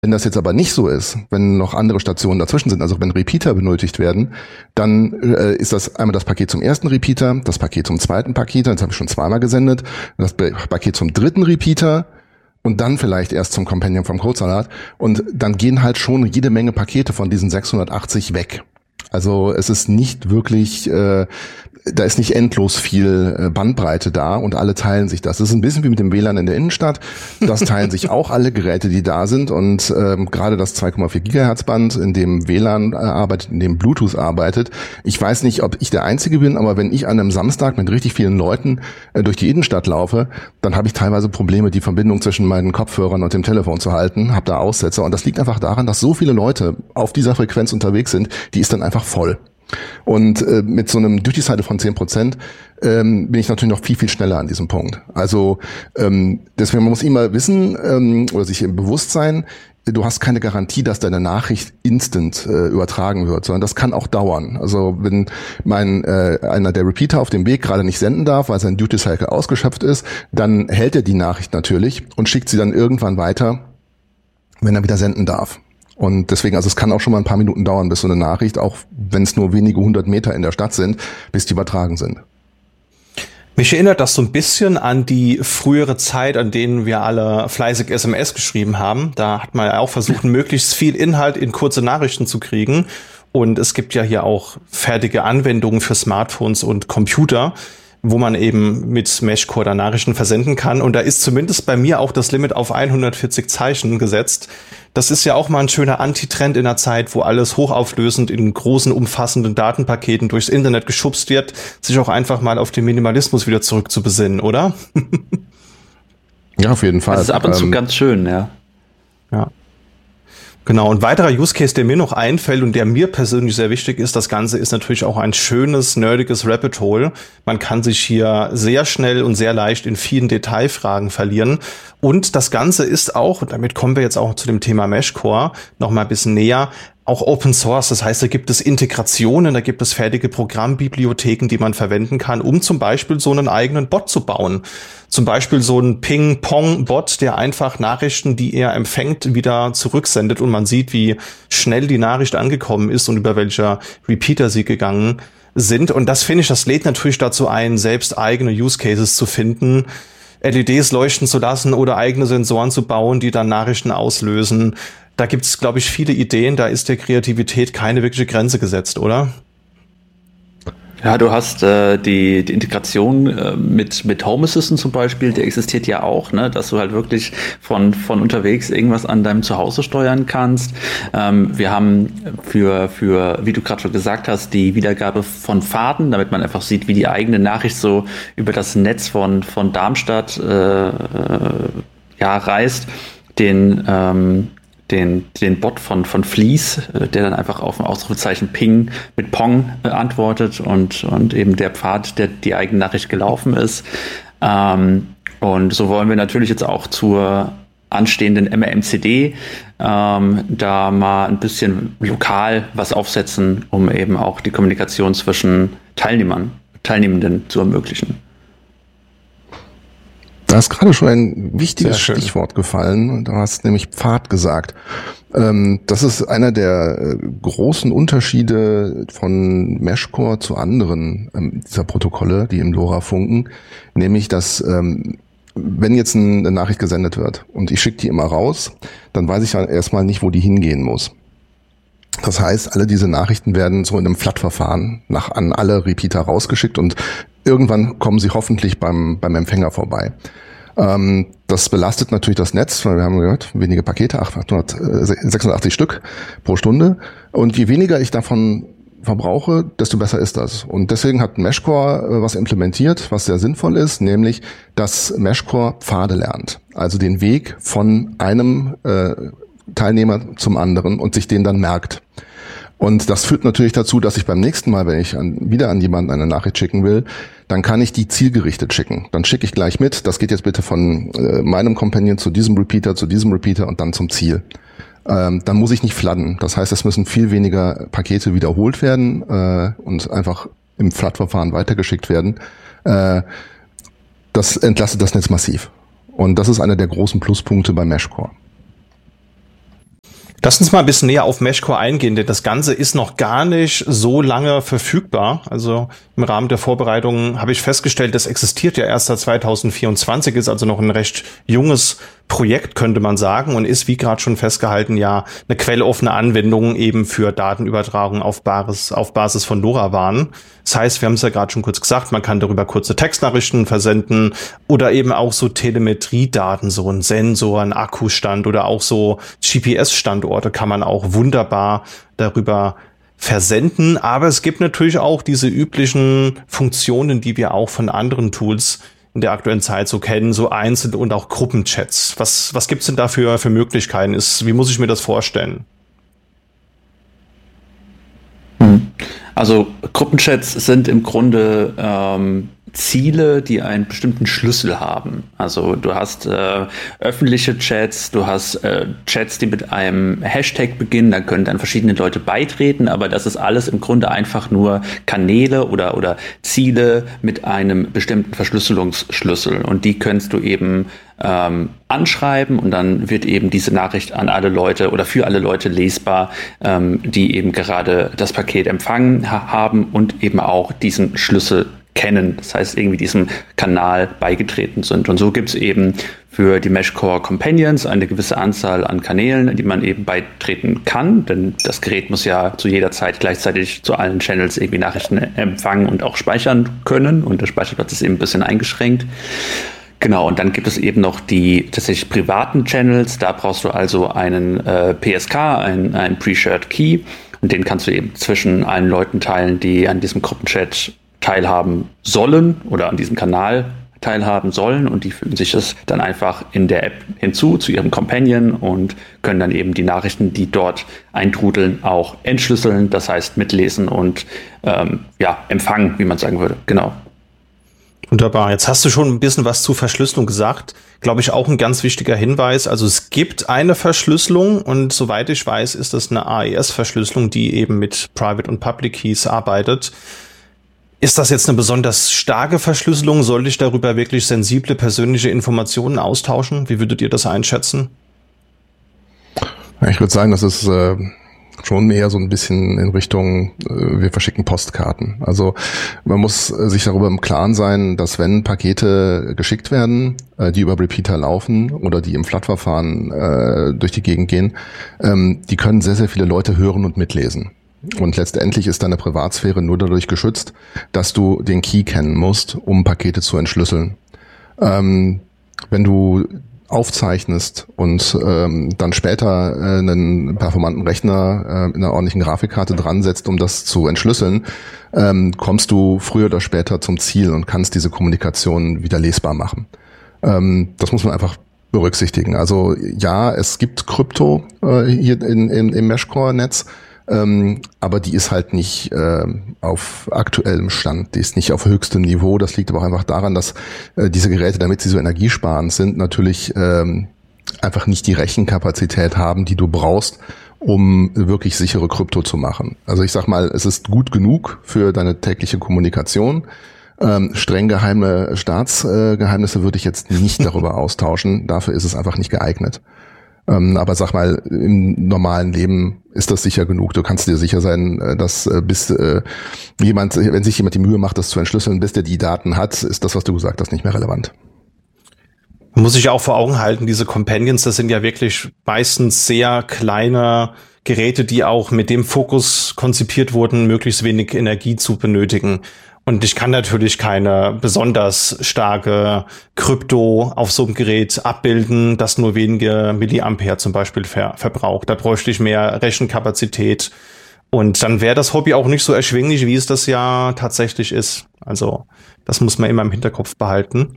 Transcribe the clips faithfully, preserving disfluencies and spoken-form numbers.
Wenn das jetzt aber nicht so ist, wenn noch andere Stationen dazwischen sind, also wenn Repeater benötigt werden, dann äh, ist das einmal das Paket zum ersten Repeater, das Paket zum zweiten Paketer, das habe ich schon zweimal gesendet, das Paket zum dritten Repeater und dann vielleicht erst zum Companion vom Codesalat. Und dann gehen halt schon jede Menge Pakete von diesen sechshundertachtzig weg. Also es ist nicht wirklich, äh, da ist nicht endlos viel äh, Bandbreite da und alle teilen sich das. Das ist ein bisschen wie mit dem W L A N in der Innenstadt. Das teilen sich auch alle Geräte, die da sind und ähm, gerade das zwei Komma vier Gigahertz Band, in dem W L A N äh, arbeitet, in dem Bluetooth arbeitet. Ich weiß nicht, ob ich der Einzige bin, aber wenn ich an einem Samstag mit richtig vielen Leuten äh, durch die Innenstadt laufe, dann habe ich teilweise Probleme, die Verbindung zwischen meinen Kopfhörern und dem Telefon zu halten, habe da Aussetzer und das liegt einfach daran, dass so viele Leute auf dieser Frequenz unterwegs sind, die ist dann einfach voll. Und äh, mit so einem Duty-Cycle von zehn Prozent ähm, bin ich natürlich noch viel, viel schneller an diesem Punkt. Also ähm, deswegen man muss immer wissen ähm, oder sich im bewusst sein, du hast keine Garantie, dass deine Nachricht instant äh, übertragen wird, sondern das kann auch dauern. Also wenn mein äh, einer der Repeater auf dem Weg gerade nicht senden darf, weil sein Duty-Cycle ausgeschöpft ist, dann hält er die Nachricht natürlich und schickt sie dann irgendwann weiter, wenn er wieder senden darf. Und deswegen, also es kann auch schon mal ein paar Minuten dauern, bis so eine Nachricht, auch wenn es nur wenige hundert Meter in der Stadt sind, bis die übertragen sind. Mich erinnert das so ein bisschen an die frühere Zeit, an denen wir alle fleißig S M S geschrieben haben. Da hat man ja auch versucht, möglichst viel Inhalt in kurze Nachrichten zu kriegen. Und es gibt ja hier auch fertige Anwendungen für Smartphones und Computer, wo man eben mit Meshcore da Nachrichten versenden kann. Und da ist zumindest bei mir auch das Limit auf hundertvierzig Zeichen gesetzt. Das ist ja auch mal ein schöner Antitrend in einer Zeit, wo alles hochauflösend in großen, umfassenden Datenpaketen durchs Internet geschubst wird, sich auch einfach mal auf den Minimalismus wieder zurückzubesinnen, oder? Ja, auf jeden Fall. Das ist ab und zu ähm, ganz schön, ja. Ja. Genau, ein weiterer Use Case, der mir noch einfällt und der mir persönlich sehr wichtig ist, das Ganze ist natürlich auch ein schönes, nerdiges Rabbit Hole. Man kann sich hier sehr schnell und sehr leicht in vielen Detailfragen verlieren. Und das Ganze ist auch, und damit kommen wir jetzt auch zu dem Thema Meshcore noch mal ein bisschen näher, auch Open Source. Das heißt, da gibt es Integrationen, da gibt es fertige Programmbibliotheken, die man verwenden kann, um zum Beispiel so einen eigenen Bot zu bauen. Zum Beispiel so ein Ping-Pong-Bot, der einfach Nachrichten, die er empfängt, wieder zurücksendet und man sieht, wie schnell die Nachricht angekommen ist und über welcher Repeater sie gegangen sind. Und das finde ich, das lädt natürlich dazu ein, selbst eigene Use Cases zu finden, L E Ds leuchten zu lassen oder eigene Sensoren zu bauen, die dann Nachrichten auslösen. Da gibt es, glaube ich, viele Ideen. Da ist der Kreativität keine wirkliche Grenze gesetzt, oder? Ja, du hast äh, die, die Integration äh, mit, mit Home Assistant zum Beispiel, der existiert ja auch, ne, dass du halt wirklich von, von unterwegs irgendwas an deinem Zuhause steuern kannst. Ähm, wir haben für, für, wie du gerade schon gesagt hast, die Wiedergabe von Fahrten, damit man einfach sieht, wie die eigene Nachricht so über das Netz von, von Darmstadt äh, äh, ja, reist. Den, ähm, den, den Bot von, von Fleece, der dann einfach auf ein Ausrufezeichen Ping mit Pong äh, antwortet und, und eben der Pfad, der die eigene Nachricht gelaufen ist. Ähm, und so wollen wir natürlich jetzt auch zur anstehenden M R M C D ähm, da mal ein bisschen lokal was aufsetzen, um eben auch die Kommunikation zwischen Teilnehmern, Teilnehmenden zu ermöglichen. Da ist gerade schon ein wichtiges Stichwort gefallen. Du hast nämlich Pfad gesagt. Ähm, das ist einer der äh, großen Unterschiede von Meshcore zu anderen ähm, dieser Protokolle, die im LoRa funken. Nämlich, dass ähm, wenn jetzt ein, eine Nachricht gesendet wird und ich schicke die immer raus, dann weiß ich ja erstmal nicht, wo die hingehen muss. Das heißt, alle diese Nachrichten werden so in einem Flat-Verfahren nach an alle Repeater rausgeschickt und irgendwann kommen sie hoffentlich beim beim Empfänger vorbei. Ähm, das belastet natürlich das Netz, weil wir haben gehört, wenige Pakete, achthundertsechsundachtzig Stück pro Stunde. Und je weniger ich davon verbrauche, desto besser ist das. Und deswegen hat Meshcore äh, was implementiert, was sehr sinnvoll ist, nämlich, dass Meshcore Pfade lernt. Also den Weg von einem äh, Teilnehmer zum anderen und sich den dann merkt. Und das führt natürlich dazu, dass ich beim nächsten Mal, wenn ich an, wieder an jemanden eine Nachricht schicken will, dann kann ich die zielgerichtet schicken. Dann schicke ich gleich mit, das geht jetzt bitte von äh, meinem Companion zu diesem Repeater, zu diesem Repeater und dann zum Ziel. Ähm, dann muss ich nicht fladden. Das heißt, es müssen viel weniger Pakete wiederholt werden äh, und einfach im Flood-Verfahren weitergeschickt werden. Äh, das entlastet das Netz massiv. Und das ist einer der großen Pluspunkte bei Meshcore. Lass uns mal ein bisschen näher auf Meshcore eingehen, denn das Ganze ist noch gar nicht so lange verfügbar. Also im Rahmen der Vorbereitungen habe ich festgestellt, das existiert ja erst seit zweitausendvierundzwanzig, ist also noch ein recht junges Projekt, könnte man sagen, und ist, wie gerade schon festgehalten, ja eine quelloffene Anwendung eben für Datenübertragung auf Basis, auf Basis von LoRaWAN. Das heißt, wir haben es ja gerade schon kurz gesagt, man kann darüber kurze Textnachrichten versenden oder eben auch so Telemetriedaten, so ein Sensor, ein Akkustand oder auch so G P S-Standorte kann man auch wunderbar darüber versenden. Aber es gibt natürlich auch diese üblichen Funktionen, die wir auch von anderen Tools in der aktuellen Zeit so kennen, so Einzel- und auch Gruppenchats. Was, was gibt's denn da für, für Möglichkeiten? Ist, wie muss ich mir das vorstellen? Also Gruppenchats sind im Grunde ähm, Ziele, die einen bestimmten Schlüssel haben. Also du hast äh, öffentliche Chats, du hast äh, Chats, die mit einem Hashtag beginnen, da können dann verschiedene Leute beitreten, aber das ist alles im Grunde einfach nur Kanäle oder, oder Ziele mit einem bestimmten Verschlüsselungsschlüssel, und die kannst du eben ähm, anschreiben, und dann wird eben diese Nachricht an alle Leute oder für alle Leute lesbar, ähm, die eben gerade das Paket empfangen ha- haben und eben auch diesen Schlüssel kennen, das heißt irgendwie diesem Kanal beigetreten sind. Und so gibt es eben für die Meshcore Companions eine gewisse Anzahl an Kanälen, die man eben beitreten kann, denn das Gerät muss ja zu jeder Zeit gleichzeitig zu allen Channels irgendwie Nachrichten empfangen und auch speichern können, und der Speicherplatz ist eben ein bisschen eingeschränkt. Genau, und dann gibt es eben noch die tatsächlich privaten Channels, da brauchst du also einen äh, P S K, einen, einen Pre-Shared Key, und den kannst du eben zwischen allen Leuten teilen, die an diesem Gruppenchat teilhaben sollen oder an diesem Kanal teilhaben sollen, und die fügen sich das dann einfach in der App hinzu zu ihrem Companion und können dann eben die Nachrichten, die dort eintrudeln, auch entschlüsseln, das heißt mitlesen und ähm, ja, empfangen, wie man sagen würde. Genau. Wunderbar. Jetzt hast du schon ein bisschen was zur Verschlüsselung gesagt. Glaube ich auch ein ganz wichtiger Hinweis. Also es gibt eine Verschlüsselung, und soweit ich weiß, ist das eine A E S-Verschlüsselung, die eben mit Private und Public Keys arbeitet. Ist das jetzt eine besonders starke Verschlüsselung? Sollte ich darüber wirklich sensible persönliche Informationen austauschen? Wie würdet ihr das einschätzen? Ich würde sagen, das ist äh, schon eher so ein bisschen in Richtung, äh, wir verschicken Postkarten. Also man muss äh, sich darüber im Klaren sein, dass wenn Pakete geschickt werden, äh, die über Repeater laufen oder die im Flat-Verfahren äh, durch die Gegend gehen, ähm, die können sehr, sehr viele Leute hören und mitlesen. Und letztendlich ist deine Privatsphäre nur dadurch geschützt, dass du den Key kennen musst, um Pakete zu entschlüsseln. Ähm, wenn du aufzeichnest und ähm, dann später äh, einen performanten Rechner äh, in einer ordentlichen Grafikkarte dran setzt, um das zu entschlüsseln, ähm, kommst du früher oder später zum Ziel und kannst diese Kommunikation wieder lesbar machen. Ähm, das muss man einfach berücksichtigen. Also ja, es gibt Krypto äh, hier in, in, im Meshcore-Netz, Ähm, aber die ist halt nicht äh, auf aktuellem Stand, die ist nicht auf höchstem Niveau. Das liegt aber auch einfach daran, dass äh, diese Geräte, damit sie so energiesparend sind, natürlich ähm, einfach nicht die Rechenkapazität haben, die du brauchst, um wirklich sichere Krypto zu machen. Also ich sag mal, es ist gut genug für deine tägliche Kommunikation. Ähm, streng geheime Staatsgeheimnisse äh, würde ich jetzt nicht darüber austauschen. Dafür ist es einfach nicht geeignet. Ähm, aber sag mal, im normalen Leben ist das sicher genug. Du kannst dir sicher sein, dass äh, bis äh, jemand, wenn sich jemand die Mühe macht, das zu entschlüsseln, bis der die Daten hat, ist das, was du gesagt hast, nicht mehr relevant. Man muss sich auch vor Augen halten, diese Companions, das sind ja wirklich meistens sehr kleine Geräte, die auch mit dem Fokus konzipiert wurden, möglichst wenig Energie zu benötigen. Und ich kann natürlich keine besonders starke Krypto auf so einem Gerät abbilden, das nur wenige Milliampere zum Beispiel ver- verbraucht. Da bräuchte ich mehr Rechenkapazität. Und dann wäre das Hobby auch nicht so erschwinglich, wie es das ja tatsächlich ist. Also das muss man immer im Hinterkopf behalten.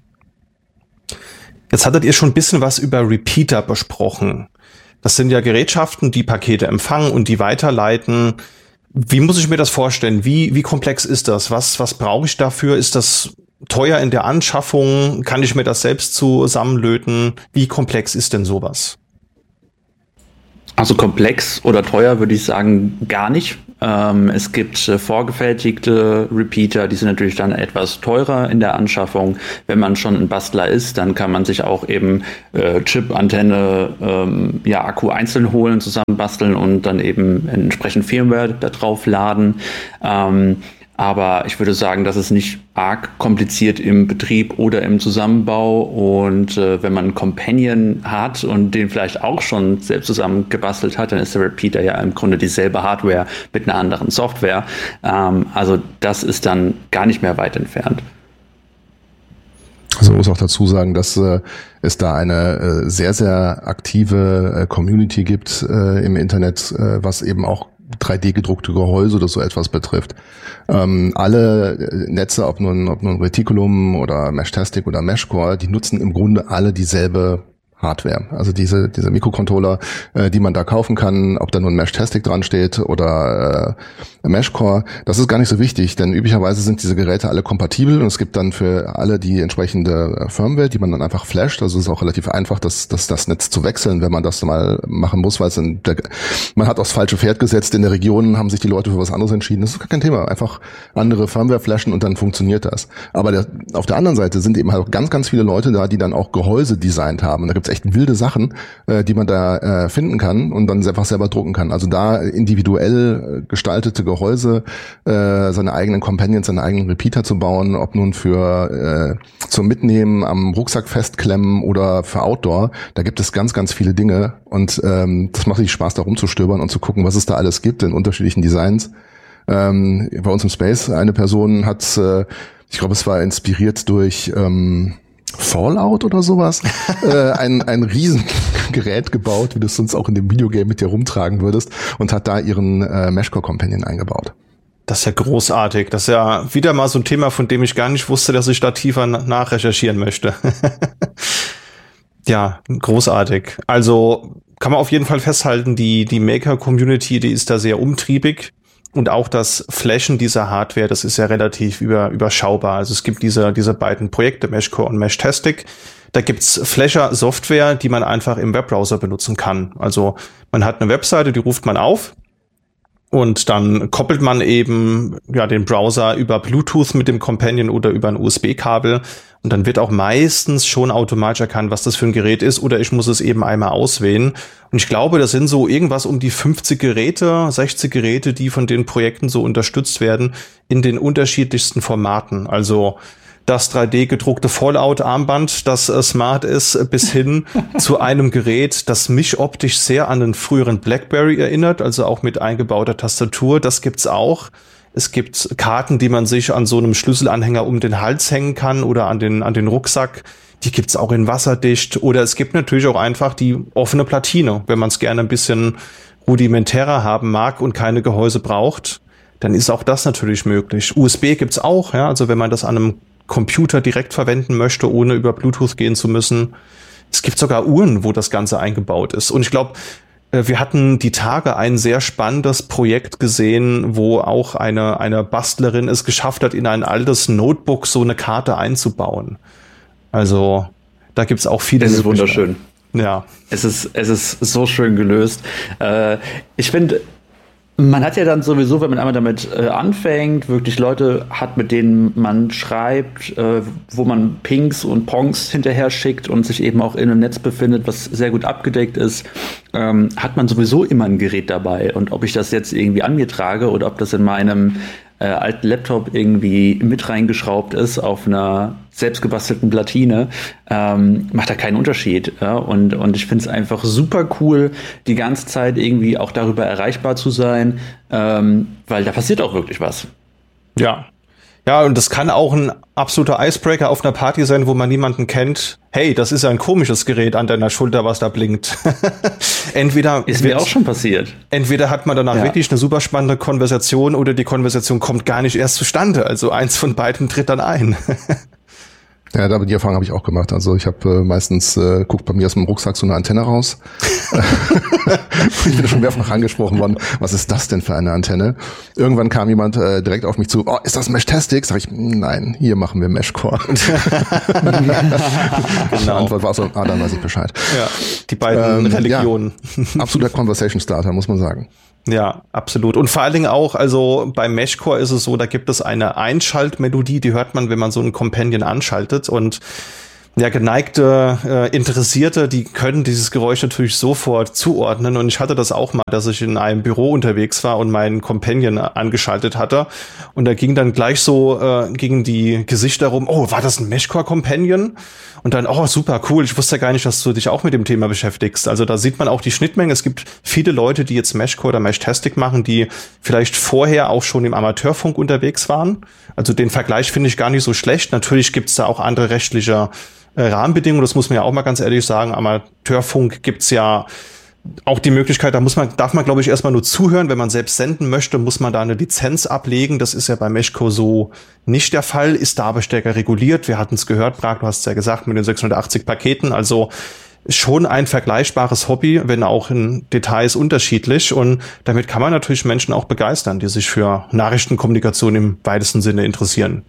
Jetzt hattet ihr schon ein bisschen was über Repeater besprochen. Das sind ja Gerätschaften, die Pakete empfangen und die weiterleiten. Wie muss ich mir das vorstellen? Wie, wie komplex ist das? Was, was brauche ich dafür? Ist das teuer in der Anschaffung? Kann ich mir das selbst zusammenlöten? Wie komplex ist denn sowas? Also komplex oder teuer würde ich sagen gar nicht. Ähm, es gibt äh, vorgefertigte Repeater, die sind natürlich dann etwas teurer in der Anschaffung. Wenn man schon ein Bastler ist, dann kann man sich auch eben äh, Chip, Antenne, ähm, ja, Akku einzeln holen, zusammen basteln und dann eben entsprechend Firmware da drauf laden. Ähm, Aber ich würde sagen, das ist nicht arg kompliziert im Betrieb oder im Zusammenbau. Und äh, wenn man einen Companion hat und den vielleicht auch schon selbst zusammen gebastelt hat, dann ist der Repeater ja im Grunde dieselbe Hardware mit einer anderen Software. Ähm, also das ist dann gar nicht mehr weit entfernt. Also man muss auch dazu sagen, dass äh, es da eine äh, sehr, sehr aktive äh, Community gibt äh, im Internet, äh, was eben auch drei D gedruckte Gehäuse oder so etwas betrifft. Ähm, alle Netze, ob nun, ob nun Reticulum oder Meshtastic oder Meshcore, die nutzen im Grunde alle dieselbe Hardware. Also diese diese Mikrocontroller, äh, die man da kaufen kann, ob da nun Meshtastic dran steht oder äh, Meshcore, das ist gar nicht so wichtig, denn üblicherweise sind diese Geräte alle kompatibel und es gibt dann für alle die entsprechende Firmware, die man dann einfach flasht. Also es ist auch relativ einfach, das, das, das Netz zu wechseln, wenn man das mal machen muss, weil es in der, man hat aufs falsche Pferd gesetzt. In der Region haben sich die Leute für was anderes entschieden. Das ist gar kein Thema. Einfach andere Firmware flashen und dann funktioniert das. Aber der, auf der anderen Seite sind eben halt auch ganz, ganz viele Leute da, die dann auch Gehäuse designt haben. Und da gibt es echt wilde Sachen, äh, die man da äh, finden kann und dann einfach selber drucken kann. Also da individuell äh, gestaltete Gehäuse, äh, seine eigenen Companions, seine eigenen Repeater zu bauen, ob nun für äh, zum Mitnehmen am Rucksack festklemmen oder für Outdoor, da gibt es ganz, ganz viele Dinge und ähm, das macht richtig Spaß, da rumzustöbern und zu gucken, was es da alles gibt in unterschiedlichen Designs. Ähm, bei uns im Space, eine Person hat, äh, ich glaube, es war inspiriert durch ähm, Fallout oder sowas, äh, ein, ein Riesengerät gebaut, wie du es sonst auch in dem Videogame mit dir rumtragen würdest, und hat da ihren äh, Meshcore Companion eingebaut. Das ist ja großartig. Das ist ja wieder mal so ein Thema, von dem ich gar nicht wusste, dass ich da tiefer nachrecherchieren möchte. Ja, großartig. Also kann man auf jeden Fall festhalten, die, die Maker-Community, die ist da sehr umtriebig. Und auch das Flashen dieser Hardware, das ist ja relativ über, überschaubar. Also es gibt diese, diese beiden Projekte, Meshcore und Meshtastic. Da gibt's Flasher-Software, die man einfach im Webbrowser benutzen kann. Also man hat eine Webseite, die ruft man auf. Und dann koppelt man eben ja den Browser über Bluetooth mit dem Companion oder über ein U S B-Kabel. Und dann wird auch meistens schon automatisch erkannt, was das für ein Gerät ist. Oder ich muss es eben einmal auswählen. Und ich glaube, das sind so irgendwas um die fünfzig Geräte, sechzig Geräte, die von den Projekten so unterstützt werden in den unterschiedlichsten Formaten. Also das drei D gedruckte Fallout-Armband, das äh, smart ist, bis hin zu einem Gerät, das mich optisch sehr an den früheren BlackBerry erinnert, also auch mit eingebauter Tastatur. Das gibt's auch. Es gibt Karten, die man sich an so einem Schlüsselanhänger um den Hals hängen kann oder an den, an den Rucksack. Die gibt's auch in wasserdicht. Oder es gibt natürlich auch einfach die offene Platine, wenn man es gerne ein bisschen rudimentärer haben mag und keine Gehäuse braucht. Dann ist auch das natürlich möglich. U S B gibt's auch, ja, also wenn man das an einem Computer direkt verwenden möchte, ohne über Bluetooth gehen zu müssen. Es gibt sogar Uhren, wo das Ganze eingebaut ist. Und ich glaube, wir hatten die Tage ein sehr spannendes Projekt gesehen, wo auch eine, eine Bastlerin es geschafft hat, in ein altes Notebook so eine Karte einzubauen. Also da gibt's auch viele. Es ist wunderschön. Ja. Es ist, es ist so schön gelöst. Äh, ich finde, man hat ja dann sowieso, wenn man einmal damit äh, anfängt, wirklich Leute hat, mit denen man schreibt, äh, wo man Pings und Pongs hinterher schickt und sich eben auch in einem Netz befindet, was sehr gut abgedeckt ist, ähm, hat man sowieso immer ein Gerät dabei. Und ob ich das jetzt irgendwie an mir trage oder ob das in meinem äh, alten Laptop irgendwie mit reingeschraubt ist auf einer selbstgebastelten Platine, ähm, macht da keinen Unterschied. Ja? Und, und ich finde es einfach super cool, die ganze Zeit irgendwie auch darüber erreichbar zu sein, ähm, weil da passiert auch wirklich was. Ja. Ja, und das kann auch ein absoluter Icebreaker auf einer Party sein, wo man niemanden kennt. Hey, das ist ja ein komisches Gerät an deiner Schulter, was da blinkt. Entweder ist mir auch schon passiert. Entweder hat man danach ja. wirklich eine super spannende Konversation oder die Konversation kommt gar nicht erst zustande. Also eins von beiden tritt dann ein. Ja, aber die Erfahrung habe ich auch gemacht. Also ich habe äh, meistens, äh, guckt bei mir aus dem Rucksack so eine Antenne raus. Ich bin schon mehrfach angesprochen worden, was ist das denn für eine Antenne? Irgendwann kam jemand äh, direkt auf mich zu, oh, ist das Meshtastic? Sag ich, nein, hier machen wir Meshcore. Genau. Die Antwort war so, ah, dann weiß ich Bescheid. Ja, die beiden ähm, Religionen. Ja, absoluter Conversation Starter, muss man sagen. Ja, absolut. Und vor allen Dingen auch, also beim Meshcore ist es so, da gibt es eine Einschaltmelodie, die hört man, wenn man so ein Companion anschaltet, und ja, geneigte äh, Interessierte, die können dieses Geräusch natürlich sofort zuordnen, und ich hatte das auch mal, dass ich in einem Büro unterwegs war und meinen Companion angeschaltet hatte, und da ging dann gleich so äh, gegen die Gesichter rum, oh, war das ein Meshcore Companion? Und dann, oh, super, cool, ich wusste ja gar nicht, dass du dich auch mit dem Thema beschäftigst. Also da sieht man auch die Schnittmenge. Es gibt viele Leute, die jetzt Meshcore oder Meshtastic machen, die vielleicht vorher auch schon im Amateurfunk unterwegs waren. Also den Vergleich finde ich gar nicht so schlecht. Natürlich gibt's da auch andere rechtliche äh, Rahmenbedingungen, das muss man ja auch mal ganz ehrlich sagen. Amateurfunk gibt's ja auch die Möglichkeit, da muss man, darf man, glaube ich, erstmal nur zuhören. Wenn man selbst senden möchte, muss man da eine Lizenz ablegen. Das ist ja bei Meshcore so nicht der Fall, ist da aber stärker reguliert. Wir hatten es gehört, Prag, du hast es ja gesagt, mit den sechshundertachtzig Paketen. Also schon ein vergleichbares Hobby, wenn auch in Details unterschiedlich. Und damit kann man natürlich Menschen auch begeistern, die sich für Nachrichtenkommunikation im weitesten Sinne interessieren.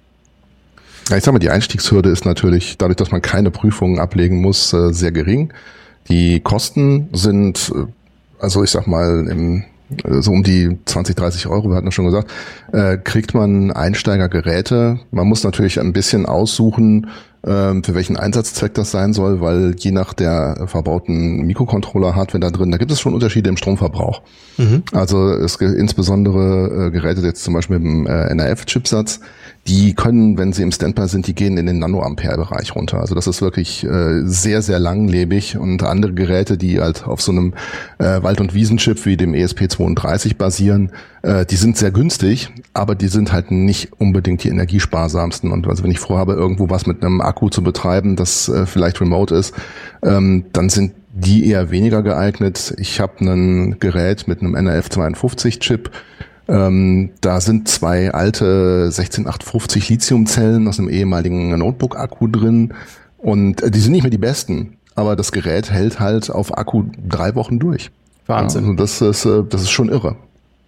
Ja, ich sag mal, die Einstiegshürde ist natürlich, dadurch, dass man keine Prüfungen ablegen muss, sehr gering. Die Kosten sind, also ich sag mal, im, so um die zwanzig, dreißig Euro, wir hatten ja schon gesagt, äh, kriegt man Einsteigergeräte. Man muss natürlich ein bisschen aussuchen, äh, für welchen Einsatzzweck das sein soll, weil je nach der verbauten Mikrocontroller-Hardware da drin, da gibt es schon Unterschiede im Stromverbrauch. Mhm. Also es gibt insbesondere äh, Geräte jetzt zum Beispiel mit dem äh, N R F-Chipsatz, die können, wenn sie im Standby sind, die gehen in den Nanoampere-Bereich runter. Also das ist wirklich äh, sehr, sehr langlebig, und andere Geräte, die halt auf so einem äh, Wald- und Wiesenchip wie dem E S P zweiunddreißig basieren, äh, die sind sehr günstig, aber die sind halt nicht unbedingt die energiesparsamsten. Und also wenn ich vorhabe, irgendwo was mit einem Akku zu betreiben, das äh, vielleicht remote ist, ähm, dann sind die eher weniger geeignet. Ich habe ein Gerät mit einem N R F zweiundfünfzig Chip, Ähm, da sind zwei alte sechzehn achthundertfünfzig Lithiumzellen aus einem ehemaligen Notebook-Akku drin, und äh, die sind nicht mehr die besten, aber das Gerät hält halt auf Akku drei Wochen durch. Wahnsinn. Ja, also das ist, äh, das ist schon irre.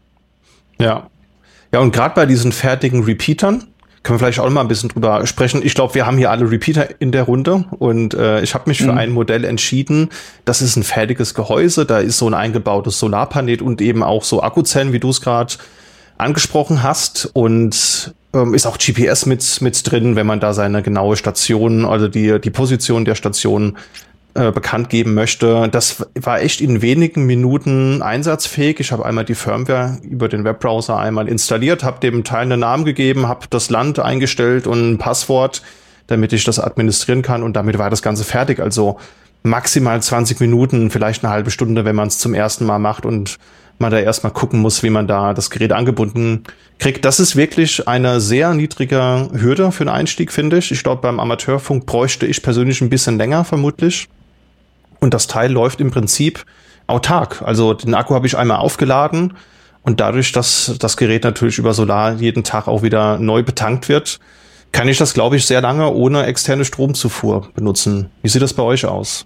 Ja. Ja, und gerade bei diesen fertigen Repeatern können wir vielleicht auch noch mal ein bisschen drüber sprechen. Ich glaube, wir haben hier alle Repeater in der Runde, und äh, ich habe mich für mhm. ein Modell entschieden. Das ist ein fertiges Gehäuse, da ist so ein eingebautes Solarpanel und eben auch so Akkuzellen, wie du es gerade angesprochen hast, und ähm, ist auch G P S mit mit drin, wenn man da seine genaue Station, also die die Position der Station äh, bekannt geben möchte. Das war echt in wenigen Minuten einsatzfähig. Ich habe einmal die Firmware über den Webbrowser einmal installiert, habe dem Teil einen Namen gegeben, habe das Land eingestellt und ein Passwort, damit ich das administrieren kann, und damit war das Ganze fertig. Also maximal zwanzig Minuten, vielleicht eine halbe Stunde, wenn man es zum ersten Mal macht und man da erstmal gucken muss, wie man da das Gerät angebunden kriegt. Das ist wirklich eine sehr niedrige Hürde für einen Einstieg, finde ich. Ich glaube, beim Amateurfunk bräuchte ich persönlich ein bisschen länger, vermutlich. Und das Teil läuft im Prinzip autark. Also den Akku habe ich einmal aufgeladen, und dadurch, dass das Gerät natürlich über Solar jeden Tag auch wieder neu betankt wird, kann ich das, glaube ich, sehr lange ohne externe Stromzufuhr benutzen. Wie sieht das bei euch aus?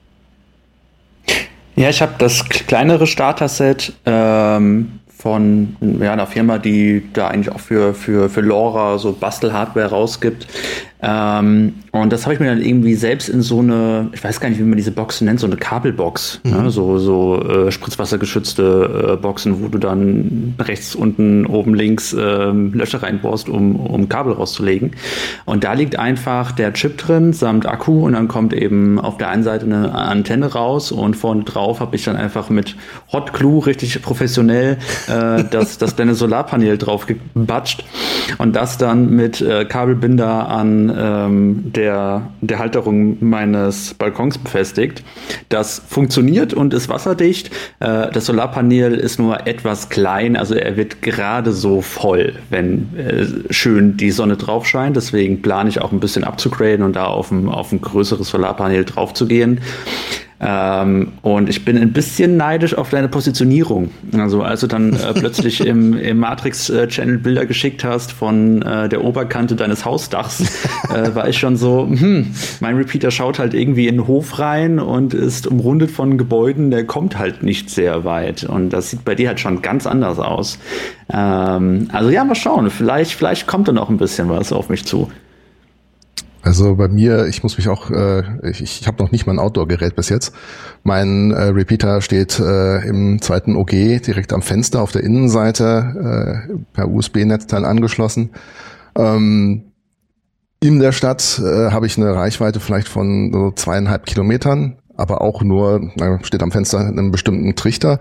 Ja, ich habe das kleinere Starter-Set ähm, von ja, einer Firma, die da eigentlich auch für, für, für LoRa so Bastel-Hardware rausgibt. Ähm, und das habe ich mir dann irgendwie selbst in so eine, ich weiß gar nicht, wie man diese Boxen nennt, so eine Kabelbox, mhm. ne? so, so äh, spritzwassergeschützte äh, Boxen, wo du dann rechts, unten, oben, links äh, Löcher reinbohrst, um, um Kabel rauszulegen. Und da liegt einfach der Chip drin, samt Akku, und dann kommt eben auf der einen Seite eine Antenne raus, und vorne drauf habe ich dann einfach mit Hot Glue richtig professionell äh, das, das kleine Solarpanel drauf gebatscht, und das dann mit äh, Kabelbinder an ähm, der, der Halterung meines Balkons befestigt. Das funktioniert und ist wasserdicht. Äh, das Solarpanel ist nur etwas klein, also er wird gerade so voll, wenn äh, schön die Sonne drauf scheint. Deswegen plane ich auch ein bisschen abzugraden und da auf ein, auf ein größeres Solarpanel drauf zu gehen. Ähm, und ich bin ein bisschen neidisch auf deine Positionierung. Also als du dann äh, plötzlich im, im Matrix-Channel Bilder geschickt hast von äh, der Oberkante deines Hausdachs, äh, war ich schon so, hm, mein Repeater schaut halt irgendwie in den Hof rein und ist umrundet von Gebäuden, der kommt halt nicht sehr weit. Und das sieht bei dir halt schon ganz anders aus. Ähm, also ja, mal schauen. Vielleicht, vielleicht kommt da noch ein bisschen was auf mich zu. Also bei mir, ich muss mich auch, äh, ich, ich habe noch nicht mal ein Outdoor-Gerät bis jetzt. Mein äh, Repeater steht äh, im zweiten O G direkt am Fenster auf der Innenseite, äh, per U S B-Netzteil angeschlossen. Ähm, in der Stadt äh, habe ich eine Reichweite vielleicht von so zweieinhalb Kilometern, aber auch nur, äh, steht am Fenster einem bestimmten Trichter.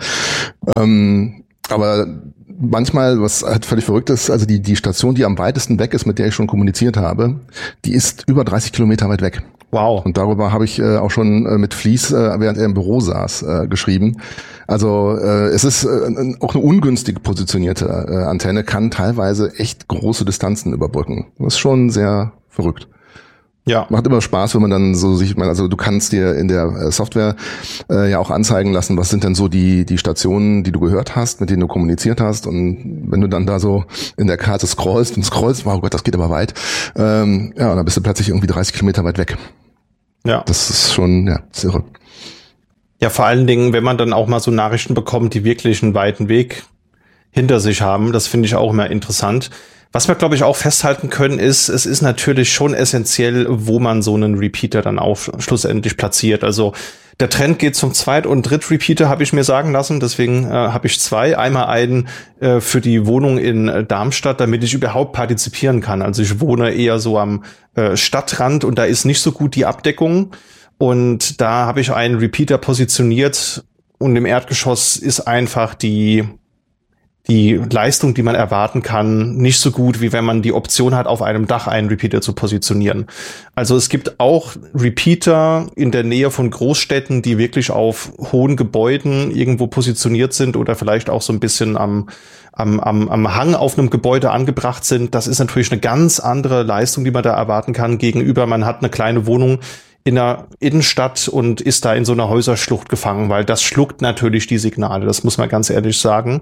Ähm, aber manchmal, was halt völlig verrückt ist, also die, die Station, die am weitesten weg ist, mit der ich schon kommuniziert habe, die ist über dreißig Kilometer weit weg. Wow. Und darüber habe ich äh, auch schon äh, mit Flies, äh, während er im Büro saß, äh, geschrieben. Also äh, es ist äh, auch eine ungünstig positionierte äh, Antenne, kann teilweise echt große Distanzen überbrücken. Das ist schon sehr verrückt. Ja. Macht immer Spaß, wenn man dann so sich, also du kannst dir in der Software äh, ja auch anzeigen lassen, was sind denn so die die Stationen, die du gehört hast, mit denen du kommuniziert hast, und wenn du dann da so in der Karte scrollst und scrollst, oh Gott, das geht aber weit, ähm, ja, und dann bist du plötzlich irgendwie dreißig Kilometer weit weg. Ja. Das ist schon, ja, ist irre. Ja, vor allen Dingen, wenn man dann auch mal so Nachrichten bekommt, die wirklich einen weiten Weg hinter sich haben, das finde ich auch immer interessant. Was wir, glaube ich, auch festhalten können, ist, es ist natürlich schon essentiell, wo man so einen Repeater dann auch schlussendlich platziert. Also der Trend geht zum Zweit- und Dritt-Repeater, habe ich mir sagen lassen. Deswegen äh, habe ich zwei. Einmal einen äh, für die Wohnung in äh, Darmstadt, damit ich überhaupt partizipieren kann. Also ich wohne eher so am äh, Stadtrand und da ist nicht so gut die Abdeckung. Und da habe ich einen Repeater positioniert und im Erdgeschoss ist einfach die die Leistung, die man erwarten kann, nicht so gut, wie wenn man die Option hat, auf einem Dach einen Repeater zu positionieren. Also es gibt auch Repeater in der Nähe von Großstädten, die wirklich auf hohen Gebäuden irgendwo positioniert sind oder vielleicht auch so ein bisschen am, am, am, am Hang auf einem Gebäude angebracht sind. Das ist natürlich eine ganz andere Leistung, die man da erwarten kann, gegenüber man hat eine kleine Wohnung in der Innenstadt und ist da in so einer Häuserschlucht gefangen, weil das schluckt natürlich die Signale, das muss man ganz ehrlich sagen.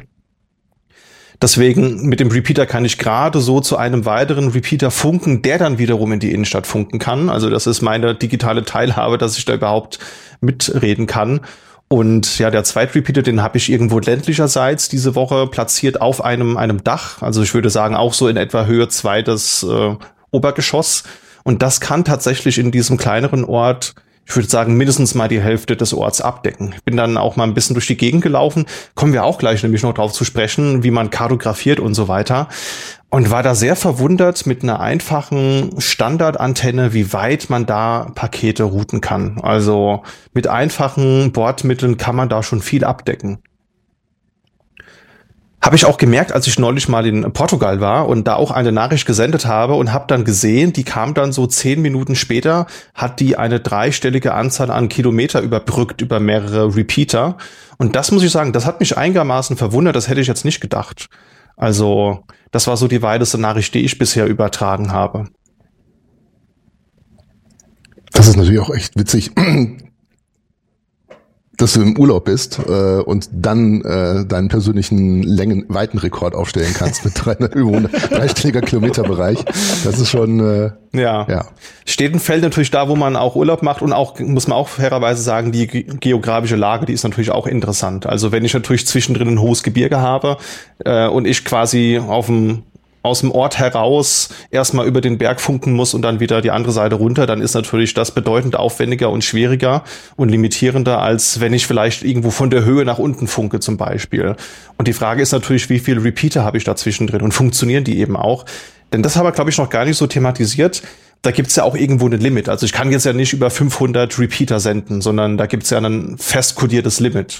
Deswegen mit dem Repeater kann ich gerade so zu einem weiteren Repeater funken, der dann wiederum in die Innenstadt funken kann. Also das ist meine digitale Teilhabe, dass ich da überhaupt mitreden kann. Und ja, der Zweitrepeater, den habe ich irgendwo ländlicherseits diese Woche platziert auf einem einem Dach. Also ich würde sagen auch so in etwa Höhe zweites äh, Obergeschoss. Und das kann tatsächlich in diesem kleineren Ort, ich würde sagen, mindestens mal die Hälfte des Orts abdecken. Ich bin dann auch mal ein bisschen durch die Gegend gelaufen. Kommen wir auch gleich nämlich noch drauf zu sprechen, wie man kartografiert und so weiter. Und war da sehr verwundert mit einer einfachen Standardantenne, wie weit man da Pakete routen kann. Also mit einfachen Bordmitteln kann man da schon viel abdecken. Habe ich auch gemerkt, als ich neulich mal in Portugal war und da auch eine Nachricht gesendet habe und habe dann gesehen, die kam dann so zehn Minuten später, hat die eine dreistellige Anzahl an Kilometer überbrückt über mehrere Repeater. Und das muss ich sagen, das hat mich einigermaßen verwundert, das hätte ich jetzt nicht gedacht. Also das war so die weiteste Nachricht, die ich bisher übertragen habe. Das ist natürlich auch echt witzig, dass du im Urlaub bist äh, und dann äh, deinen persönlichen Längen Weitenrekord aufstellen kannst mit dreistelliger Kilometerbereich. Das ist schon äh, ja. ja. Steht und fällt natürlich da, wo man auch Urlaub macht, und auch muss man auch fairerweise sagen, die geografische Lage, die ist natürlich auch interessant. Also wenn ich natürlich zwischendrin ein hohes Gebirge habe äh, und ich quasi auf dem aus dem Ort heraus erstmal über den Berg funken muss und dann wieder die andere Seite runter, dann ist natürlich das bedeutend aufwendiger und schwieriger und limitierender, als wenn ich vielleicht irgendwo von der Höhe nach unten funke zum Beispiel. Und die Frage ist natürlich, wie viele Repeater habe ich dazwischen drin und funktionieren die eben auch? Denn das haben wir, glaube ich, noch gar nicht so thematisiert. Da gibt's ja auch irgendwo ein Limit. Also ich kann jetzt ja nicht über fünfhundert Repeater senden, sondern da gibt's ja ein fest kodiertes Limit.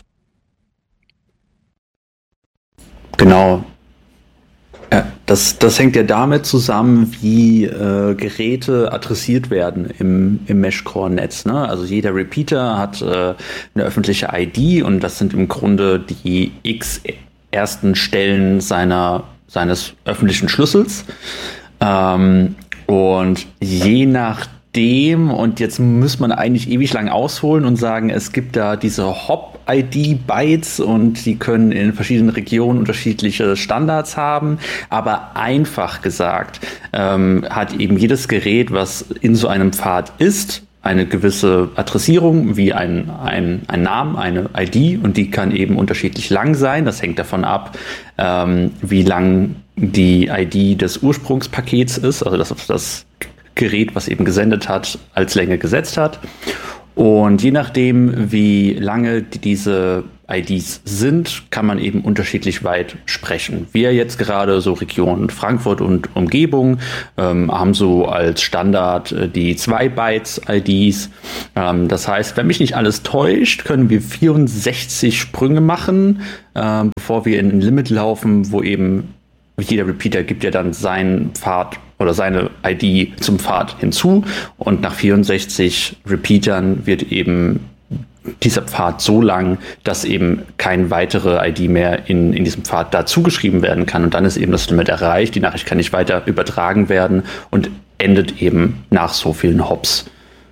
Genau. Das, das hängt ja damit zusammen, wie äh, Geräte adressiert werden im, im Mesh-Core-Netz. Ne? Also jeder Repeater hat äh, eine öffentliche I D und das sind im Grunde die x ersten Stellen seiner, seines öffentlichen Schlüssels. Ähm, und je nach dem, und jetzt muss man eigentlich ewig lang ausholen und sagen, es gibt da diese Hop-I D-Bytes und die können in verschiedenen Regionen unterschiedliche Standards haben, aber einfach gesagt ähm, hat eben jedes Gerät, was in so einem Pfad ist, eine gewisse Adressierung wie ein, ein, ein Name, eine I D, und die kann eben unterschiedlich lang sein. Das hängt davon ab, ähm, wie lang die I D des Ursprungspakets ist, also das, das Gerät, was eben gesendet hat, als Länge gesetzt hat. Und je nachdem, wie lange diese I Ds sind, kann man eben unterschiedlich weit sprechen. Wir jetzt gerade so Region Frankfurt und Umgebung ähm, haben so als Standard äh, die zwei Bytes I Ds. Ähm, das heißt, wenn mich nicht alles täuscht, können wir vierundsechzig Sprünge machen, äh, bevor wir in ein Limit laufen, wo eben jeder Repeater gibt ja dann seinen Pfad oder seine I D zum Pfad hinzu, und nach vierundsechzig Repeatern wird eben dieser Pfad so lang, dass eben kein weitere I D mehr in, in diesem Pfad dazu geschrieben werden kann, und dann ist eben das Limit erreicht, die Nachricht kann nicht weiter übertragen werden und endet eben nach so vielen Hops.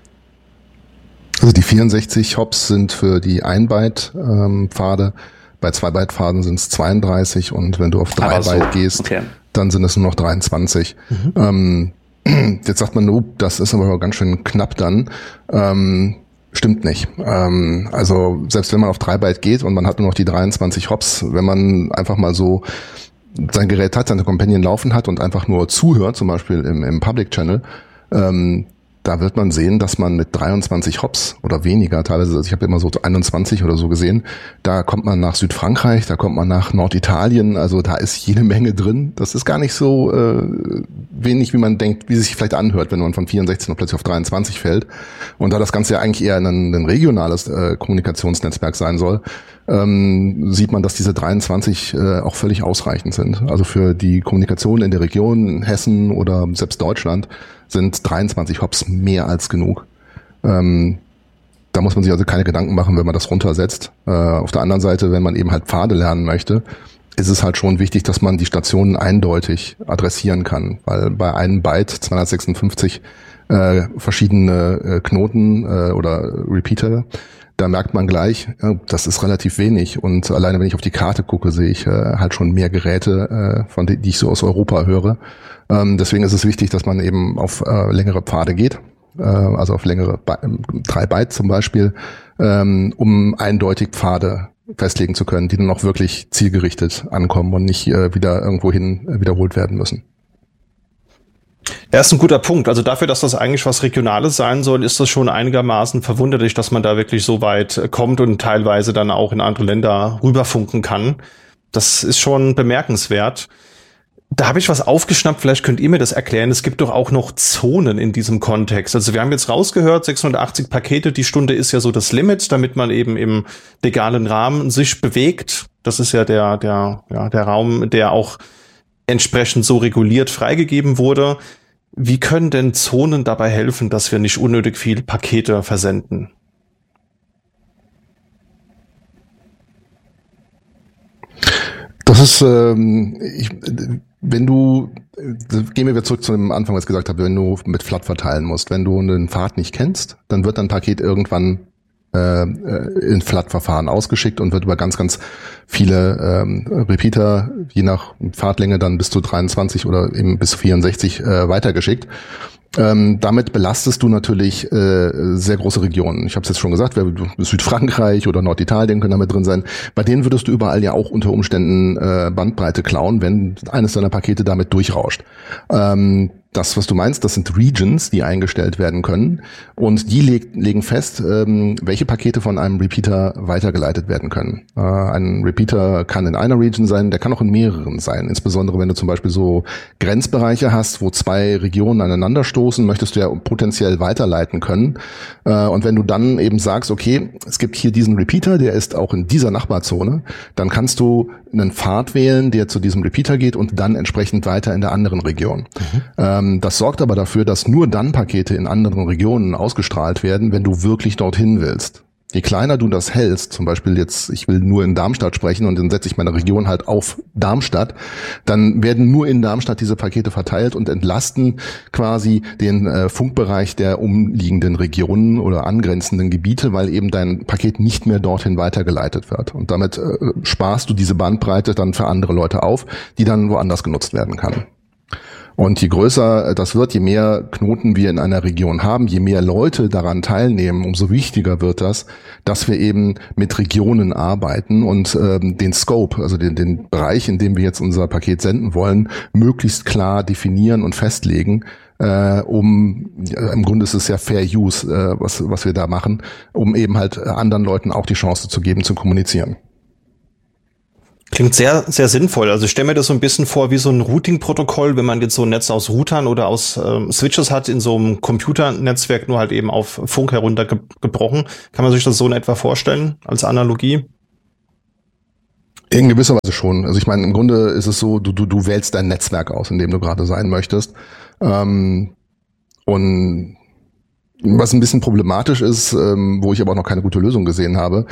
Also die vierundsechzig Hops sind für die ein Byte ähm, Pfade, bei zwei Byte Pfaden sind es zweiunddreißig, und wenn du auf drei Aber Byte so. gehst, Okay. dann sind es nur noch dreiundzwanzig. Mhm. Ähm, jetzt sagt man, oh, das ist aber ganz schön knapp dann. Ähm, stimmt nicht. Ähm, also selbst wenn man auf drei Byte geht und man hat nur noch die dreiundzwanzig Hops, wenn man einfach mal so sein Gerät hat, seine Companion laufen hat und einfach nur zuhört, zum Beispiel im, im Public Channel, ähm, da wird man sehen, dass man mit dreiundzwanzig Hops oder weniger, teilweise, also ich habe immer so einundzwanzig oder so gesehen, da kommt man nach Südfrankreich, da kommt man nach Norditalien, also da ist jede Menge drin. Das ist gar nicht so äh, wenig, wie man denkt, wie es sich vielleicht anhört, wenn man von vierundsechzig noch plötzlich auf dreiundzwanzig fällt. Und da das Ganze ja eigentlich eher ein, ein regionales äh, Kommunikationsnetzwerk sein soll, ähm, sieht man, dass diese dreiundzwanzig äh, auch völlig ausreichend sind. Also für die Kommunikation in der Region, in Hessen oder selbst Deutschland, sind dreiundzwanzig Hops mehr als genug. Ähm, da muss man sich also keine Gedanken machen, wenn man das runtersetzt. Äh, auf der anderen Seite, wenn man eben halt Pfade lernen möchte, ist es halt schon wichtig, dass man die Stationen eindeutig adressieren kann, weil bei einem Byte zweihundertsechsundfünfzig äh, verschiedene äh, Knoten äh, oder Repeater, da merkt man gleich, ja, das ist relativ wenig, und alleine wenn ich auf die Karte gucke, sehe ich äh, halt schon mehr Geräte, äh, von die, die ich so aus Europa höre. Ähm, deswegen ist es wichtig, dass man eben auf äh, längere Pfade geht, äh, also auf längere drei Byte zum Beispiel, ähm, um eindeutig Pfade festlegen zu können, die dann auch wirklich zielgerichtet ankommen und nicht äh, wieder irgendwohin äh, wiederholt werden müssen. Ja, ist ein guter Punkt. Also dafür, dass das eigentlich was Regionales sein soll, ist das schon einigermaßen verwunderlich, dass man da wirklich so weit kommt und teilweise dann auch in andere Länder rüberfunken kann. Das ist schon bemerkenswert. Da habe ich was aufgeschnappt, vielleicht könnt ihr mir das erklären. Es gibt doch auch noch Zonen in diesem Kontext. Also wir haben jetzt rausgehört, sechshundertachtzig Pakete die Stunde ist ja so das Limit, damit man eben im legalen Rahmen sich bewegt. Das ist ja der, der, ja, der Raum, der auch entsprechend so reguliert freigegeben wurde. Wie können denn Zonen dabei helfen, dass wir nicht unnötig viele Pakete versenden? Das ist, ähm, ich, wenn du, gehen wir wieder zurück zu dem Anfang, was ich gesagt habe, wenn du mit Flat verteilen musst, wenn du einen Pfad nicht kennst, dann wird dein Paket irgendwann äh, in Flat-Verfahren ausgeschickt und wird über ganz, ganz viele ähm, Repeater, je nach Pfadlänge dann bis zu dreiundzwanzig oder eben bis zu vierundsechzig äh, weitergeschickt. Ähm, damit belastest du natürlich äh, sehr große Regionen. Ich habe es jetzt schon gesagt, Südfrankreich oder Norditalien können damit drin sein. Bei denen würdest du überall ja auch unter Umständen äh, Bandbreite klauen, wenn eines deiner Pakete damit durchrauscht. Ähm, das, was du meinst, das sind Regions, die eingestellt werden können, und die leg, legen fest, ähm, welche Pakete von einem Repeater weitergeleitet werden können. Äh, ein Repeater kann in einer Region sein, der kann auch in mehreren sein. Insbesondere wenn du zum Beispiel so Grenzbereiche hast, wo zwei Regionen aneinander stoßen, möchtest du ja potenziell weiterleiten können. Äh, und wenn du dann eben sagst, okay, es gibt hier diesen Repeater, der ist auch in dieser Nachbarzone, dann kannst du einen Pfad wählen, der zu diesem Repeater geht und dann entsprechend weiter in der anderen Region. Mhm. Ähm, das sorgt aber dafür, dass nur dann Pakete in anderen Regionen ausgestrahlt werden, wenn du wirklich dorthin willst. Je kleiner du das hältst, zum Beispiel jetzt, ich will nur in Darmstadt sprechen und dann setze ich meine Region halt auf Darmstadt, dann werden nur in Darmstadt diese Pakete verteilt und entlasten quasi den äh, Funkbereich der umliegenden Regionen oder angrenzenden Gebiete, weil eben dein Paket nicht mehr dorthin weitergeleitet wird. Und damit äh, sparst du diese Bandbreite dann für andere Leute auf, die dann woanders genutzt werden kann. Und je größer das wird, je mehr Knoten wir in einer Region haben, je mehr Leute daran teilnehmen, umso wichtiger wird das, dass wir eben mit Regionen arbeiten und ähm, den Scope, also den, den Bereich, in dem wir jetzt unser Paket senden wollen, möglichst klar definieren und festlegen, äh, um, ja, im Grunde ist es ja Fair Use, äh, was, was wir da machen, um eben halt anderen Leuten auch die Chance zu geben, zu kommunizieren. Klingt sehr, sehr sinnvoll. Also ich stelle mir das so ein bisschen vor wie so ein Routing-Protokoll, wenn man jetzt so ein Netz aus Routern oder aus ähm, Switches hat in so einem Computernetzwerk, nur halt eben auf Funk heruntergebrochen. Kann man sich das so in etwa vorstellen als Analogie? In gewisser Weise schon. Also ich meine, im Grunde ist es so, du, du, du wählst dein Netzwerk aus, in dem du gerade sein möchtest. Ähm, und was ein bisschen problematisch ist, ähm, wo ich aber auch noch keine gute Lösung gesehen habe,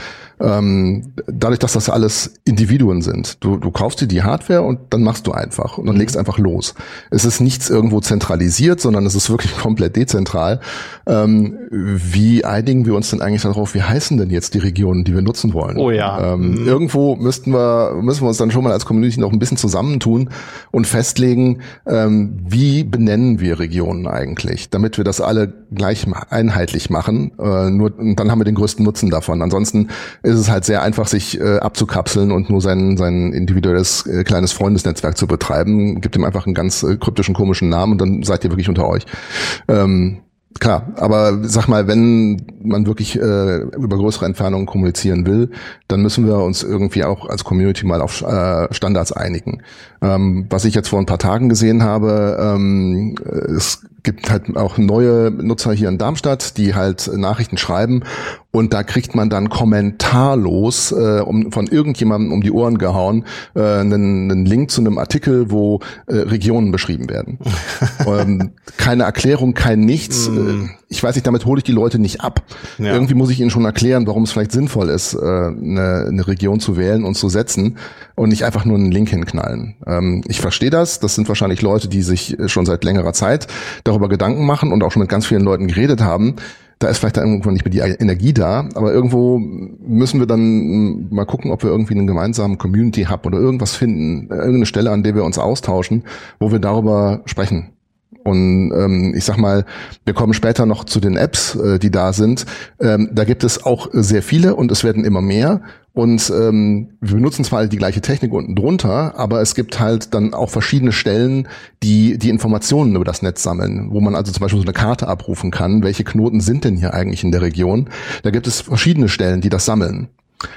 ähm, dadurch, dass das alles Individuen sind. Du, du kaufst dir die Hardware und dann machst du einfach und dann legst einfach los. Es ist nichts irgendwo zentralisiert, sondern es ist wirklich komplett dezentral. Ähm, wie einigen wir uns denn eigentlich darauf, wie heißen denn jetzt die Regionen, die wir nutzen wollen? Oh ja. Ähm, mhm. Irgendwo müssten wir, müssen wir uns dann schon mal als Community noch ein bisschen zusammentun und festlegen, ähm, wie benennen wir Regionen eigentlich, damit wir das alle gleich einheitlich machen. Äh, nur und dann haben wir den größten Nutzen davon. Ansonsten ist es halt sehr einfach, sich äh, abzukapseln und nur sein sein individuelles äh, kleines Freundesnetzwerk zu betreiben. Gibt ihm einfach einen ganz äh, kryptischen, komischen Namen und dann seid ihr wirklich unter euch. Ähm, Klar, aber sag mal, wenn man wirklich äh, über größere Entfernungen kommunizieren will, dann müssen wir uns irgendwie auch als Community mal auf äh, Standards einigen. Ähm, was ich jetzt vor ein paar Tagen gesehen habe, ähm, es gibt halt auch neue Nutzer hier in Darmstadt, die halt Nachrichten schreiben und da kriegt man dann kommentarlos äh, um, von irgendjemandem um die Ohren gehauen äh, einen, einen Link zu einem Artikel, wo äh, Regionen beschrieben werden. ähm, keine Erklärung, kein Nichts. Mm. Ich weiß nicht, damit hole ich die Leute nicht ab. Ja. Irgendwie muss ich ihnen schon erklären, warum es vielleicht sinnvoll ist, äh, eine, eine Region zu wählen und zu setzen und nicht einfach nur einen Link hinknallen. Ähm, ich verstehe das. Das sind wahrscheinlich Leute, die sich schon seit längerer Zeit darüber Gedanken machen und auch schon mit ganz vielen Leuten geredet haben. Da ist vielleicht dann irgendwann nicht mehr die Energie da, aber irgendwo müssen wir dann mal gucken, ob wir irgendwie einen gemeinsamen Community-Hub oder irgendwas finden, irgendeine Stelle, an der wir uns austauschen, wo wir darüber sprechen. Und ähm, ich sag mal, wir kommen später noch zu den Apps, äh, die da sind. Ähm, da gibt es auch sehr viele und es werden immer mehr. Und ähm, wir benutzen zwar die gleiche Technik unten drunter, aber es gibt halt dann auch verschiedene Stellen, die die Informationen über das Netz sammeln, wo man also zum Beispiel so eine Karte abrufen kann, welche Knoten sind denn hier eigentlich in der Region. Da gibt es verschiedene Stellen, die das sammeln.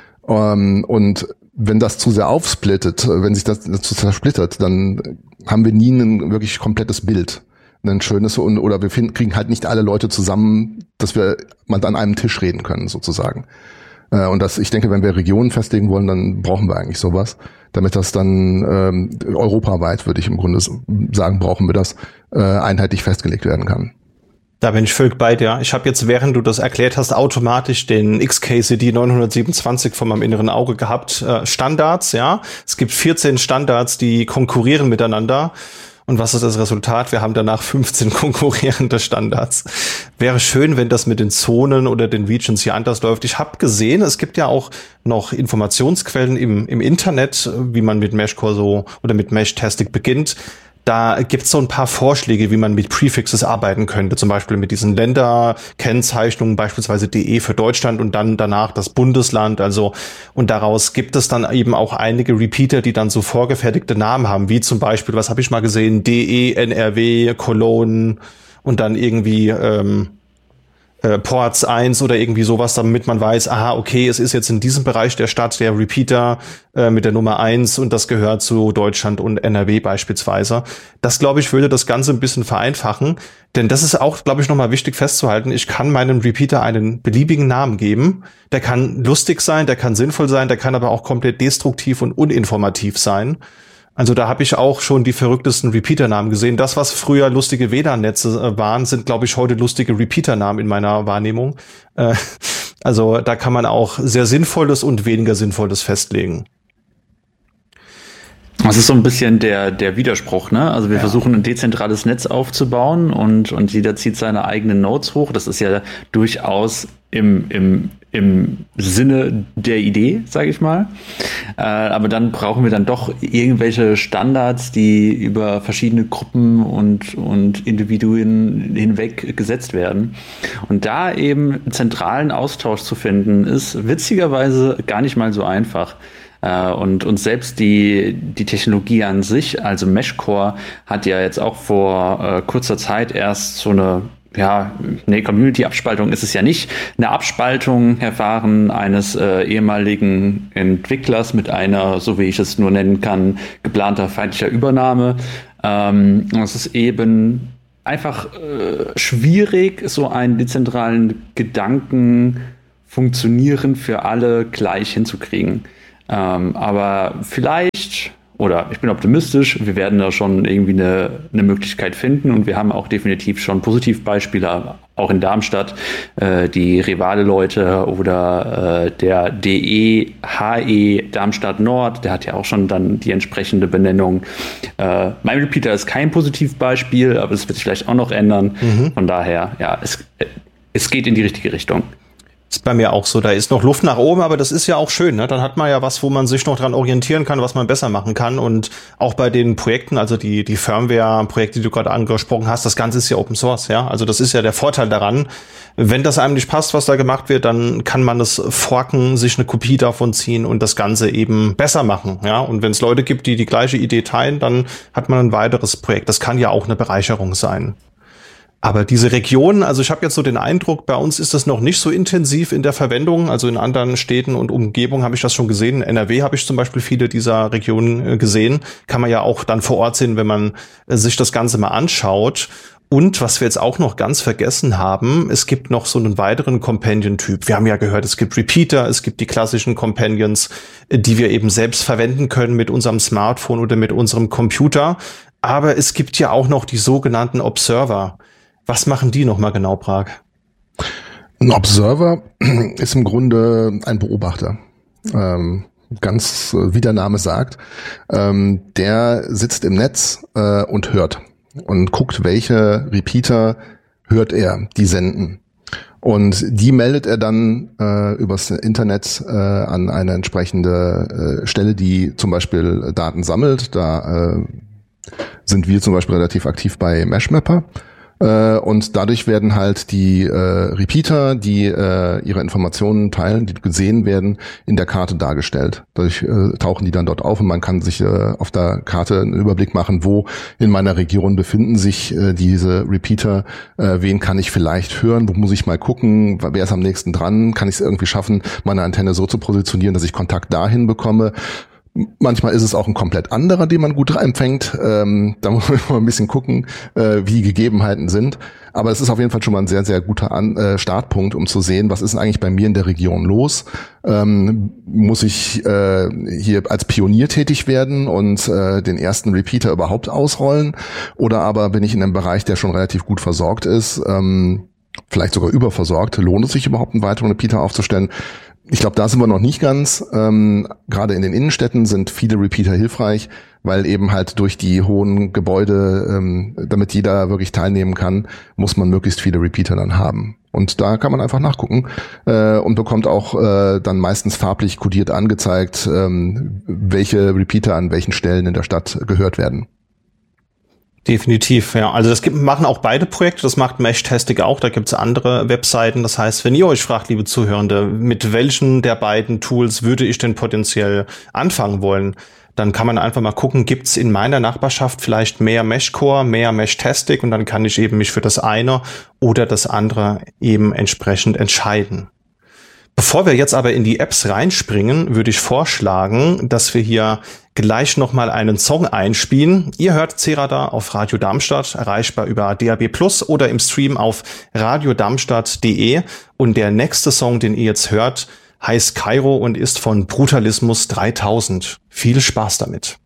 Ähm, und wenn das zu sehr aufsplittet, wenn sich das zu zersplittert, dann haben wir nie ein wirklich komplettes Bild. Ein schönes, oder wir finden, kriegen halt nicht alle Leute zusammen, dass wir mal an einem Tisch reden können, sozusagen. Und das, ich denke, wenn wir Regionen festlegen wollen, dann brauchen wir eigentlich sowas, damit das dann ähm, europaweit, würde ich im Grunde sagen, brauchen wir das, äh, einheitlich festgelegt werden kann. Da bin ich völlig bei dir. Ich habe jetzt, während du das erklärt hast, automatisch den X K C D neunhundertsiebenundzwanzig vor meinem inneren Auge gehabt. Äh, Standards, ja. Es gibt vierzehn Standards, die konkurrieren miteinander. Und was ist das Resultat? Wir haben danach fünfzehn konkurrierende Standards. Wäre schön, wenn das mit den Zonen oder den Regions hier anders läuft. Ich habe gesehen, es gibt ja auch noch Informationsquellen im, im Internet, wie man mit Meshcore so oder mit Meshtastic beginnt. Da gibt's so ein paar Vorschläge, wie man mit Prefixes arbeiten könnte. Zum Beispiel mit diesen Länderkennzeichnungen, beispielsweise D E für Deutschland und dann danach das Bundesland. Also, und daraus gibt es dann eben auch einige Repeater, die dann so vorgefertigte Namen haben, wie zum Beispiel, was habe ich mal gesehen, D E, N R W, Cologne und dann irgendwie ähm, äh, Ports eins oder irgendwie sowas, damit man weiß, aha, okay, es ist jetzt in diesem Bereich der Stadt der Repeater äh, mit der Nummer eins und das gehört zu Deutschland und N R W beispielsweise. Das, glaube ich, würde das Ganze ein bisschen vereinfachen, denn das ist auch, glaube ich, nochmal wichtig festzuhalten. Ich kann meinem Repeater einen beliebigen Namen geben. Der kann lustig sein, der kann sinnvoll sein, der kann aber auch komplett destruktiv und uninformativ sein. Also da habe ich auch schon die verrücktesten Repeater-Namen gesehen. Das, was früher lustige W L A N-Netze waren, sind, glaube ich, heute lustige Repeater-Namen in meiner Wahrnehmung. Äh, Also da kann man auch sehr Sinnvolles und weniger Sinnvolles festlegen. Das ist so ein bisschen der, der Widerspruch, ne? Also wir ja. versuchen ein dezentrales Netz aufzubauen und, und jeder zieht seine eigenen Nodes hoch. Das ist ja durchaus im, im, im Sinne der Idee, sage ich mal. Äh, aber dann brauchen wir dann doch irgendwelche Standards, die über verschiedene Gruppen und, und Individuen hinweg gesetzt werden. Und da eben einen zentralen Austausch zu finden, ist witzigerweise gar nicht mal so einfach. Und, und selbst die, die Technologie an sich, also Meshcore, hat ja jetzt auch vor äh, kurzer Zeit erst so eine, ja, nee, Community-Abspaltung ist es ja nicht, eine Abspaltung erfahren eines äh, ehemaligen Entwicklers mit einer, so wie ich es nur nennen kann, geplanter feindlicher Übernahme. Ähm, es ist eben einfach äh, schwierig, so einen dezentralen Gedanken funktionieren für alle gleich hinzukriegen. Ähm, aber vielleicht, oder ich bin optimistisch, wir werden da schon irgendwie eine, eine Möglichkeit finden und wir haben auch definitiv schon Positivbeispiele, auch in Darmstadt, äh, die Rivale-Leute oder äh, der D E H E Darmstadt Nord, der hat ja auch schon dann die entsprechende Benennung. Äh, mein Repeater ist kein Positivbeispiel, aber es wird sich vielleicht auch noch ändern. Mhm. Von daher, ja, es, es geht in die richtige Richtung. Ist bei mir auch so, da ist noch Luft nach oben, aber das ist ja auch schön, ne? Dann hat man ja was, wo man sich noch dran orientieren kann, was man besser machen kann. Und auch bei den Projekten, also die die Firmware-Projekte, die du gerade angesprochen hast, das Ganze ist ja Open Source, ja. Also das ist ja der Vorteil daran. Wenn das einem nicht passt, was da gemacht wird, dann kann man das forken, sich eine Kopie davon ziehen und das Ganze eben besser machen, ja. Und wenn es Leute gibt, die die gleiche Idee teilen, dann hat man ein weiteres Projekt. Das kann ja auch eine Bereicherung sein. Aber diese Regionen, also ich habe jetzt so den Eindruck, bei uns ist das noch nicht so intensiv in der Verwendung. Also in anderen Städten und Umgebungen habe ich das schon gesehen. In N R W habe ich zum Beispiel viele dieser Regionen gesehen. Kann man ja auch dann vor Ort sehen, wenn man sich das Ganze mal anschaut. Und was wir jetzt auch noch ganz vergessen haben, es gibt noch so einen weiteren Companion-Typ. Wir haben ja gehört, es gibt Repeater, es gibt die klassischen Companions, die wir eben selbst verwenden können mit unserem Smartphone oder mit unserem Computer. Aber es gibt ja auch noch die sogenannten Observer. Was machen die nochmal genau, Prag? Ein Observer ist im Grunde ein Beobachter. Ähm, ganz, wie der Name sagt. Ähm, der sitzt im Netz äh, und hört. Und guckt, welche Repeater hört er, die senden. Und die meldet er dann äh, übers Internet äh, an eine entsprechende äh, Stelle, die zum Beispiel Daten sammelt. Da äh, sind wir zum Beispiel relativ aktiv bei Meshmapper. Und dadurch werden halt die äh, Repeater, die äh, ihre Informationen teilen, die gesehen werden, in der Karte dargestellt. Dadurch äh, tauchen die dann dort auf und man kann sich äh, auf der Karte einen Überblick machen, wo in meiner Region befinden sich äh, diese Repeater, äh, wen kann ich vielleicht hören, wo muss ich mal gucken, wer ist am nächsten dran, kann ich es irgendwie schaffen, meine Antenne so zu positionieren, dass ich Kontakt dahin bekomme. Manchmal ist es auch ein komplett anderer, den man gut empfängt. Ähm, da muss man mal ein bisschen gucken, äh, wie die Gegebenheiten sind. Aber es ist auf jeden Fall schon mal ein sehr, sehr guter An- äh, Startpunkt, um zu sehen, was ist denn eigentlich bei mir in der Region los. Ähm, muss ich äh, hier als Pionier tätig werden und äh, den ersten Repeater überhaupt ausrollen? Oder aber bin ich in einem Bereich, der schon relativ gut versorgt ist, ähm, vielleicht sogar überversorgt? Lohnt es sich überhaupt, einen weiteren Repeater aufzustellen? Ich glaube, da sind wir noch nicht ganz. Ähm, gerade in den Innenstädten sind viele Repeater hilfreich, weil eben halt durch die hohen Gebäude, ähm, damit jeder wirklich teilnehmen kann, muss man möglichst viele Repeater dann haben. Und da kann man einfach nachgucken äh, und bekommt auch äh, dann meistens farblich kodiert angezeigt, ähm, welche Repeater an welchen Stellen in der Stadt gehört werden. Definitiv, ja. Also das gibt, machen auch beide Projekte, das macht Meshtastic auch, da gibt's andere Webseiten. Das heißt, wenn ihr euch fragt, liebe Zuhörende, mit welchen der beiden Tools würde ich denn potenziell anfangen wollen, dann kann man einfach mal gucken, gibt's in meiner Nachbarschaft vielleicht mehr Meshcore, mehr Meshtastic und dann kann ich eben mich für das eine oder das andere eben entsprechend entscheiden. Bevor wir jetzt aber in die Apps reinspringen, würde ich vorschlagen, dass wir hier gleich nochmal einen Song einspielen. Ihr hört C-Radar auf Radio Darmstadt, erreichbar über D A B Plus oder im Stream auf radiodarmstadt punkt de. Und der nächste Song, den ihr jetzt hört, heißt Kairo und ist von Brutalismus dreitausend. Viel Spaß damit.